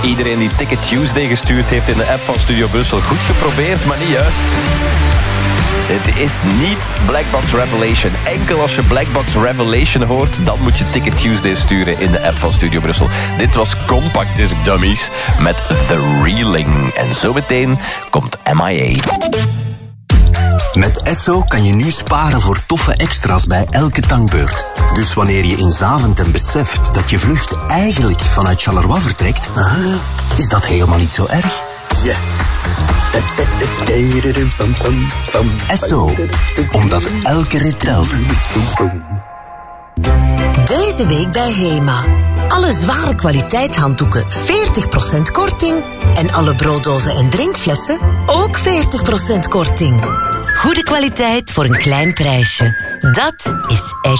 Iedereen die Ticket Tuesday gestuurd heeft in de app van Studio Brussel, goed geprobeerd, maar niet juist. Het is niet Blackbox Revelation. Enkel als je Blackbox Revelation hoort, dan moet je Ticket Tuesday sturen in de app van Studio Brussel. Dit was Compact Disc Dummies met The Reeling. En zo meteen komt MIA. Met Esso kan je nu sparen voor toffe extra's bij elke tankbeurt. Dus wanneer je in Zaventem beseft dat je vlucht eigenlijk vanuit Charleroi vertrekt, is dat helemaal niet zo erg. Yes. Esso, omdat elke rit telt. Deze week bij HEMA. Alle zware kwaliteit handdoeken 40% korting. En alle brooddozen en drinkflessen ook 40% korting. Goede kwaliteit voor een klein prijsje. Dat is echt